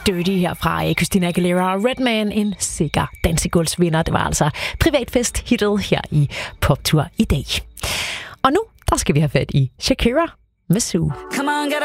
Dirty her fra Christina Aguilera og Redman, en sikker dansegulvsvinder. Det var altså privatfest-hittet her i Poptur i dag. Og nu, der skal vi have fat i Shakira med Sue. Come on, get